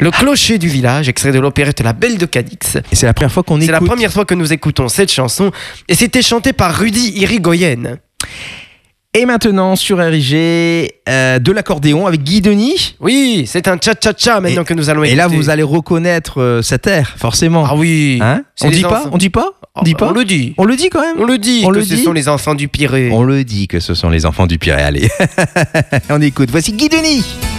Le clocher du village, extrait de l'opérette La Belle de Cadix. Et c'est la première fois qu'on écoute. C'est la première fois que nous écoutons cette chanson et c'était chanté par Rudy Irigoyen. Et maintenant sur RIG, de l'accordéon avec Guy Denis. Oui, c'est un cha-cha-cha maintenant que nous allons écouter. Et là, vous allez reconnaître cet air, forcément. Ah oui. Hein, on dit pas. On le dit. On le dit quand même. On le dit que ce sont les enfants du Pirée. On le dit que ce sont les enfants du Pirée. Allez, on écoute. Voici Guy Denis.